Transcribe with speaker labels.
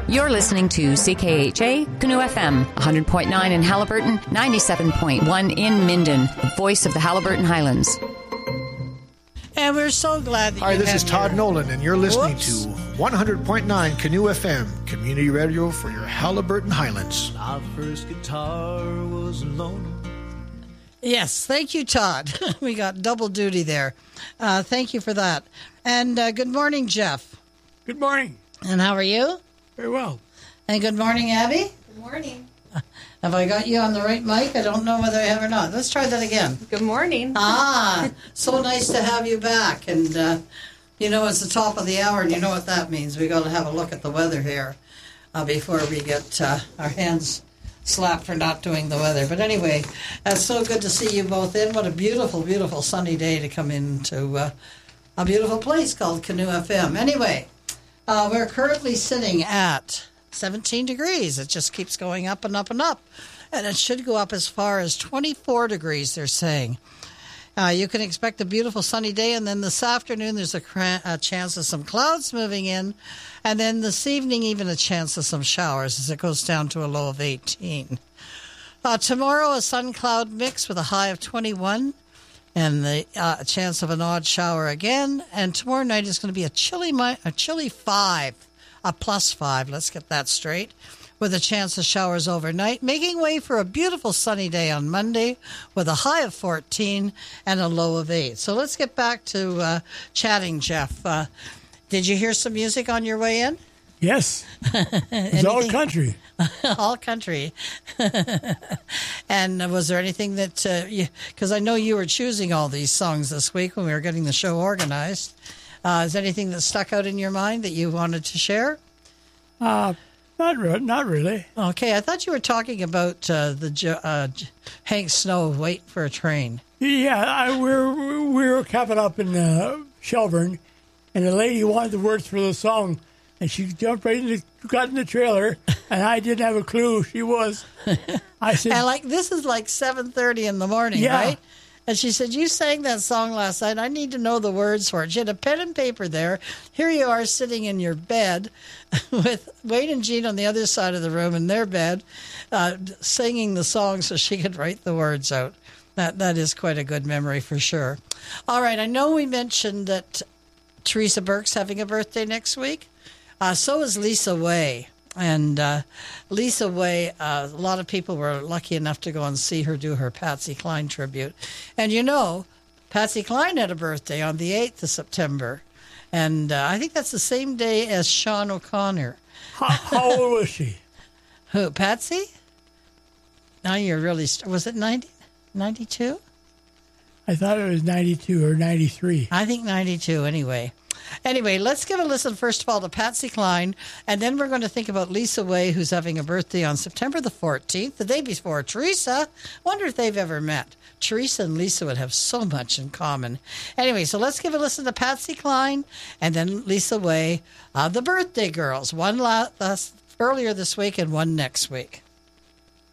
Speaker 1: You're listening to CKHA Canoe FM, 100.9 in Haliburton, 97.1 in Minden, the voice of the Haliburton Highlands.
Speaker 2: And we're so glad that
Speaker 3: Hi, this is Todd Nolan, and you're listening to 100.9 Canoe FM, community radio for your Haliburton Highlands.
Speaker 4: Our first guitar was alone.
Speaker 2: Yes, thank you, Todd. We got double duty there. Thank you for that. And good morning, Jeff.
Speaker 5: Good morning.
Speaker 2: And how are you?
Speaker 5: Very well.
Speaker 2: And good morning, Abby.
Speaker 6: Good morning.
Speaker 2: Have I got you on the right mic? I don't know whether I have or not. Let's try that again.
Speaker 6: Good morning.
Speaker 2: So nice to have you back. And, it's the top of the hour, and you know what that means. We got to have a look at the weather here before we get our hands slapped for not doing the weather. But anyway, it's so good to see you both in. What a beautiful, beautiful sunny day to come into a beautiful place called Canoe FM. Anyway, we're currently sitting at 17 degrees. It just keeps going up and up and up. And it should go up as far as 24 degrees, they're saying. You can expect a beautiful sunny day, and then this afternoon there's a chance of some clouds moving in, and then this evening even a chance of some showers as it goes down to a low of 18. Tomorrow a sun-cloud mix with a high of 21, and the chance of an odd shower again. And tomorrow night is going to be a chilly 5, a plus 5. Let's get that straight. With a chance of showers overnight, making way for a beautiful sunny day on Monday with a high of 14 and a low of 8. So let's get back to chatting, Jeff. Did you hear some music on your way in?
Speaker 5: Yes. It's all country.
Speaker 2: All country. And was there anything that, because I know you were choosing all these songs this week when we were getting the show organized. Is there anything that stuck out in your mind that you wanted to share?
Speaker 5: Not really.
Speaker 2: Okay, I thought you were talking about Hank Snow waiting for a train.
Speaker 5: Yeah, we were camping up in Shelburne, and the lady wanted the words for the song, and she jumped got in the trailer, and I didn't have a clue who she was. I said,
Speaker 2: and this is like 7:30 in the morning,
Speaker 5: yeah.
Speaker 2: Right? And she said, you sang that song last night. I need to know the words for it. She had a pen and paper there. Here you are sitting in your bed with Wayne and Jean on the other side of the room in their bed, singing the song so she could write the words out. That is quite a good memory for sure. All right, I know we mentioned that Teresa Burke's having a birthday next week. So is Lisa Way. And Lisa Way, a lot of people were lucky enough to go and see her do her Patsy Cline tribute. And Patsy Cline had a birthday on the 8th of September. And I think that's the same day as Sean O'Connor.
Speaker 5: How old was she?
Speaker 2: Who, Patsy? Now you're really... Was it 92?
Speaker 5: I thought it was 92 or 93.
Speaker 2: I think 92 anyway. Anyway, let's give a listen, first of all, to Patsy Cline, and then we're going to think about Lisa Way, who's having a birthday on September the 14th, the day before Teresa. Wonder if they've ever met. Teresa and Lisa would have so much in common. Anyway, so let's give a listen to Patsy Cline, and then Lisa Way, the birthday girls. One earlier this week and one next week.